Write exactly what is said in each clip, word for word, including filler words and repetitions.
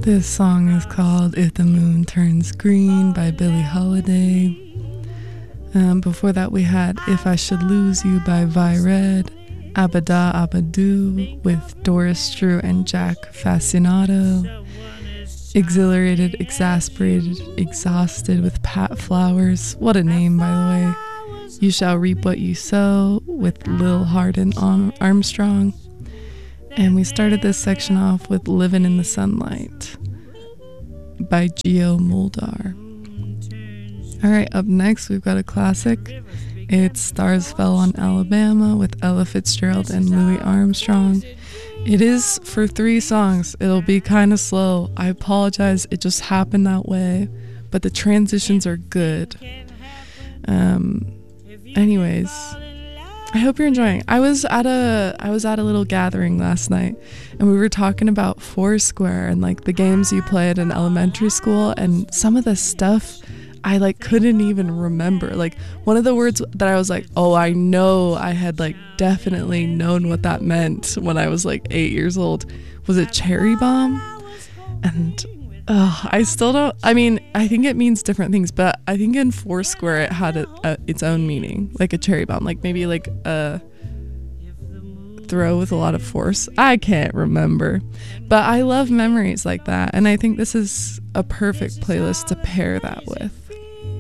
This song is called If the Moon Turns Green by Billie Holiday. Um, before that we had If I Should Lose You by Vi Red, Abada Abadoo with Doris Drew and Jack Fascinato, Exhilarated, Exasperated, Exhausted with Pat Flowers, what a name by the way, You Shall Reap What You Sow with Lil Hardin Armstrong. And we started this section off with Livin' in the Sunlight by Geo Muldar. Alright, up next we've got a classic. It's Stars Fell on Alabama with Ella Fitzgerald and Louis Armstrong. It is for three songs. It'll be kind of slow. I apologize, it just happened that way. But the transitions are good. Um, anyways... I hope you're enjoying. I was at a I was at a little gathering last night and we were talking about Foursquare and like the games you played in elementary school, and some of the stuff I like couldn't even remember. Like one of the words that I was like, oh, I know I had like definitely known what that meant when I was like eight years old. Was it cherry bomb? And oh, I still don't, I mean, I think it means different things, but I think in Foursquare it had a, a, its own meaning, like a cherry bomb, like maybe like a throw with a lot of force. I can't remember, but I love memories like that, and I think this is a perfect playlist to pair that with.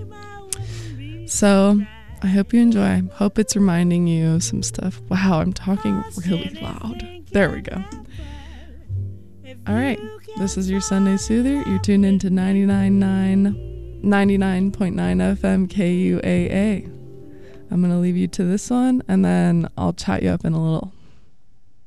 So I hope you enjoy. Hope it's reminding you of some stuff. Wow, I'm talking really loud. There we go. All right. This is your Sunday Soother. You're tuned into ninety-nine point nine F M K U A A. I'm going to leave you to this one, and then I'll chat you up in a little.